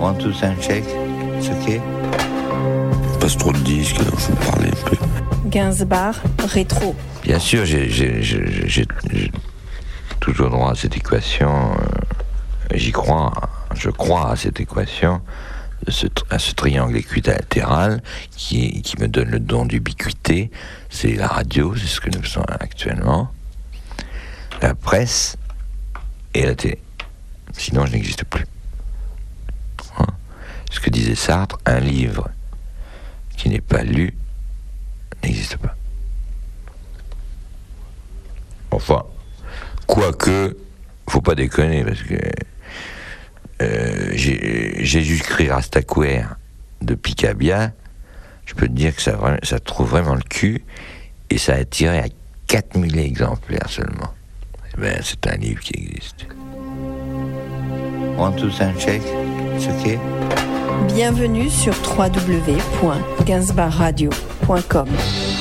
Want to sound check? It's okay. Passe trop de disques, alors je vais parler un peu. Gainsbourg, rétro. Bien sûr, j'ai toujours droit à cette équation. J'y crois. Je crois à cette équation, à ce triangle équilatéral qui me donne le don d'ubiquité. C'est la radio, c'est ce que nous faisons actuellement, la presse et la télé. Sinon, je n'existe plus. Hein? Ce que disait Sartre, un livre qui n'est pas lu n'existe pas. Enfin, quoique, faut pas déconner, parce que Jésus-Christ Rastaquouère de Picabia, je peux te dire que ça trouve vraiment le cul, et ça a tiré à 4000 exemplaires seulement. Ben, c'est un livre qui existe. Want to sound check? It's okay. Bienvenue sur www.gainsbourgradio.com.